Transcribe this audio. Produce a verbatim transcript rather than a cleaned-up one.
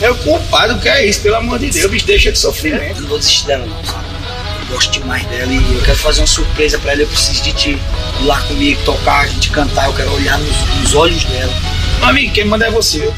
Meu compadre, o que é isso? Pelo amor de Deus, bicho, deixa de sofrimento. Eu não vou desistir dela não, sabe? Eu gosto demais dela e eu quero fazer uma surpresa pra ela. Eu preciso de ti ir lá comigo, tocar, a gente cantar. Eu quero olhar nos, nos olhos dela. Meu amigo, quem manda é você.